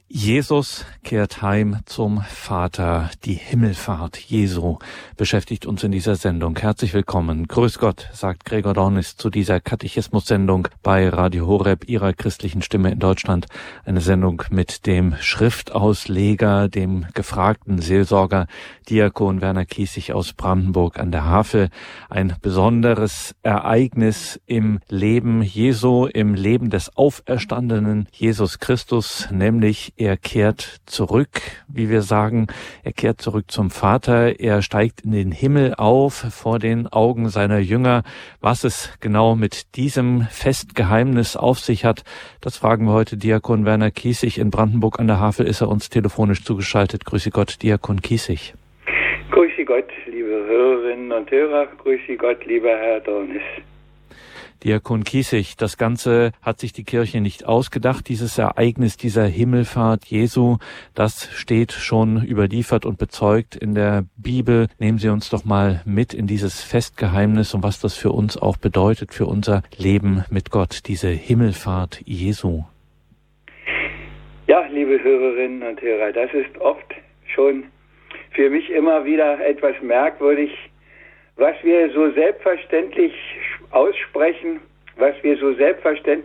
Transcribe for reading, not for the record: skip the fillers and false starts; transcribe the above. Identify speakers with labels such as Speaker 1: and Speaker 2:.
Speaker 1: Jesus kehrt heim zum Vater. Die Himmelfahrt Jesu beschäftigt uns in dieser Sendung. Herzlich willkommen. Grüß Gott, sagt Gregor Dornis zu dieser Katechismus-Sendung bei Radio Horeb, Ihrer christlichen Stimme in Deutschland. Eine Sendung mit dem Schriftausleger, dem gefragten Seelsorger, Diakon Werner Kiesig aus Brandenburg an der Havel. Ein besonderes Ereignis im Leben Jesu, im Leben des auferstandenen Jesus Christus, nämlich er kehrt zurück, wie wir sagen, er kehrt zurück zum Vater, er steigt in den Himmel auf vor den Augen seiner Jünger. Was es genau mit diesem Festgeheimnis auf sich hat, das fragen wir heute Diakon Werner Kiesig. In Brandenburg an der Havel ist er uns telefonisch zugeschaltet. Grüße Gott, Diakon Kiesig.
Speaker 2: Grüße Gott, liebe Hörerinnen und Hörer. Grüße Gott, lieber Herr Dornis.
Speaker 1: Diakon Kiesig, das Ganze hat sich die Kirche nicht ausgedacht. Dieses Ereignis dieser Himmelfahrt Jesu, das steht schon überliefert und bezeugt in der Bibel. Nehmen Sie uns doch mal mit in dieses Festgeheimnis und was das für uns auch bedeutet, für unser Leben mit Gott, diese Himmelfahrt Jesu.
Speaker 2: Ja, liebe Hörerinnen und Hörer, das ist oft schon für mich immer wieder etwas merkwürdig, was wir so selbstverständlich aussprechen, was wir so selbstverständlich